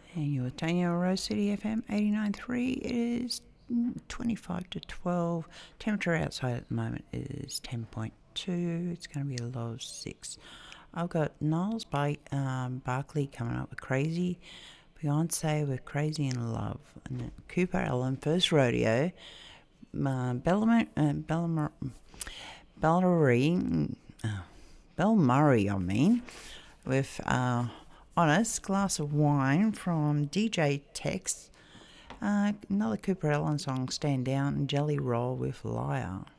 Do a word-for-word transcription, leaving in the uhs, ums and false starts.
And you're Tanya Rose City F M eighty-nine point three. It is twenty-five to twelve. Temperature outside at the moment is ten point two. It's going to be a low of six. I've got Niles by um, Barkley coming up with Crazy. Beyonce with Crazy in Love. And Cooper Allen, First Rodeo. Uh, Bellamar, uh, Bellamar, Bellary, uh, Bell Murray, I mean, with uh, Honest Glass of Wine from D J Tex. Uh, another Cooper Allen song, Stand Down, and Jelly Roll with Liar.